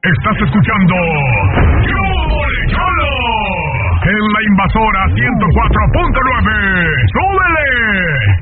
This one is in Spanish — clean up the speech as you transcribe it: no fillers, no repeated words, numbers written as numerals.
Estás escuchando ¡Cholo! En la Invasora 104.9. ¡Súbele!